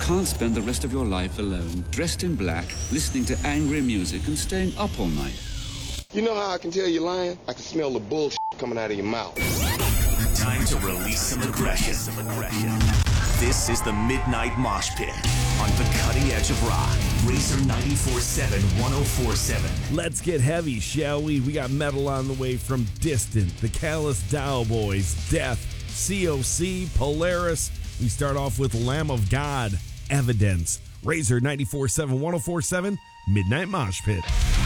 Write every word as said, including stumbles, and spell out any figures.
can't spend the rest of your life alone, dressed in black, listening to angry music and staying up all night. You know how I can tell you're lying? I can smell the bullshit coming out of your mouth. Time to release some aggression. Some aggression. This is the Midnight Mosh Pit on the cutting edge of rock. Razor ninety-four point seven, one oh four point seven. Let's get heavy, shall we? We got metal on the way from Distant, the Callous Dow Boys, Death, C O C, Polaris. We start off with Lamb of God, Evidence. Razor ninety-four point seven, one oh four point seven, Midnight Mosh Pit.